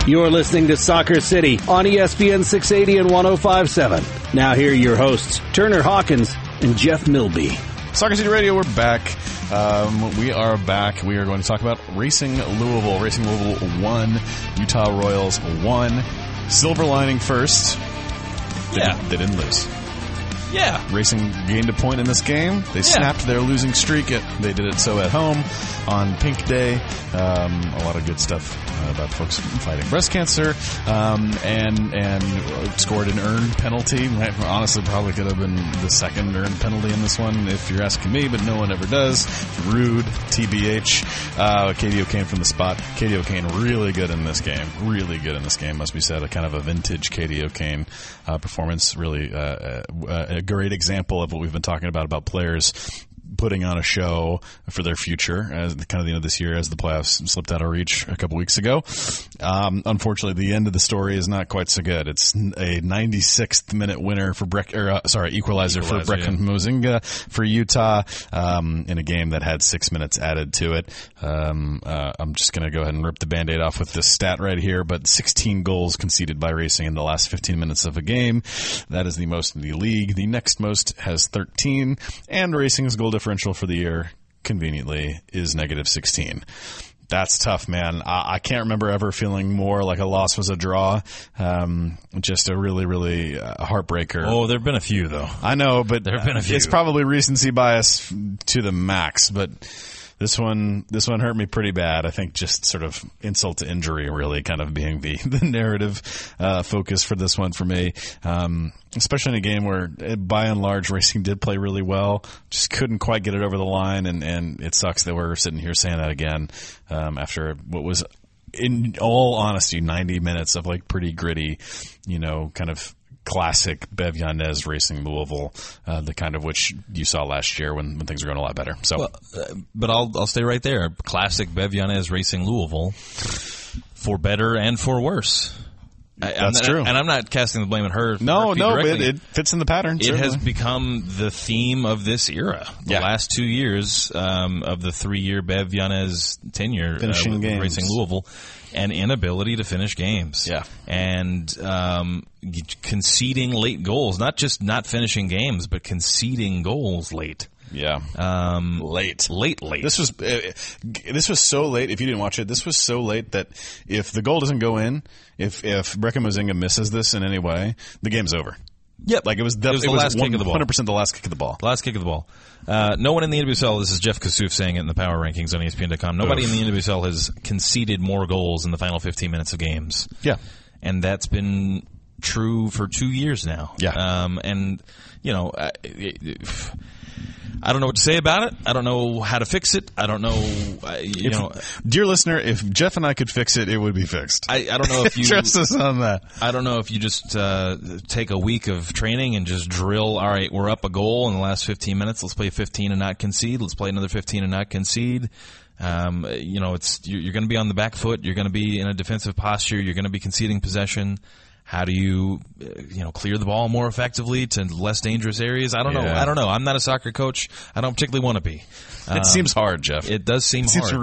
You're listening to Soccer City on ESPN 680 and 105.7. Now here are your hosts, Turner Hawkins and Jeff Milby. Soccer City Radio, we're back. We are back. We are going to talk about Racing Louisville. Racing Louisville 1, Utah Royals 1. Silver lining first. They didn't lose. Yeah. Racing gained a point in this game. They snapped their losing streak. They did it so at home on Pink Day. A lot of good stuff about folks fighting breast cancer. And scored an earned penalty. Honestly, probably could have been the second earned penalty in this one, if you're asking me, but no one ever does. Rude, TBH. Katie O'Kane from the spot. Katie O'Kane really good in this game. Really good in this game, must be said. A kind of a vintage Katie O'Kane performance. Really a great example of what we've been talking about players putting on a show for their future as kind of the end of this year as the playoffs slipped out of reach a couple weeks ago. Unfortunately, the end of the story is not quite so good. It's a 96th minute winner for equalizer for Breckin Mozinga for Utah in a game that had 6 minutes added to it. I'm just going to go ahead and rip the Band-Aid off with this stat right here, but 16 goals conceded by Racing in the last 15 minutes of a game. That is the most in the league. The next most has 13, and Racing's goal differential for the year, conveniently, is negative 16. That's tough, man. I can't remember ever feeling more like a loss was a draw. Just a really, really heartbreaker. Oh, there have been a few, though. I know, but there have been a few. It's probably recency bias to the max, but this one hurt me pretty bad. I think just sort of insult to injury really kind of being the narrative focus for this one for me. Especially in a game where, by and large, Racing did play really well. Just couldn't quite get it over the line, and it sucks that we're sitting here saying that again after what was, in all honesty, 90 minutes of like pretty gritty, kind of classic Bev Yanez Racing Louisville, the kind of which you saw last year when things were going a lot better. So, but I'll stay right there. Classic Bev Yanez Racing Louisville, for better and for worse. That's true. And I'm not casting the blame on her. No, but it fits in the pattern. It has become the theme of this era. The last 2 years of the 3-year Bev Yanez tenure finishing games. Racing Louisville, and inability to finish games. Yeah. And conceding late goals, not just not finishing games, but conceding goals late. Yeah. Late. This was so late. If you didn't watch it, this was so late that if the goal doesn't go in, if Breckin Mozinga misses this in any way, the game's over. Yep. Like it was the last kick of the ball. 100% the last kick of the ball. Last kick of the ball. No one in the NWSL, this is Jeff Kassouf saying it in the Power Rankings on ESPN.com, nobody in the NWSL has conceded more goals in the final 15 minutes of games. Yeah. And that's been true for 2 years now. Yeah. I don't know what to say about it. I don't know how to fix it. I don't know, Dear listener, if Jeff and I could fix it, it would be fixed. I don't know if you trust us on that. I don't know if you just take a week of training and just drill, all right, we're up a goal in the last 15 minutes. Let's play 15 and not concede. Let's play another 15 and not concede. You're going to be on the back foot. You're going to be in a defensive posture. You're going to be conceding possession. How do you, clear the ball more effectively to less dangerous areas? I don't know. I'm not a soccer coach. I don't particularly want to be. It seems hard, Jeff. It does seem hard.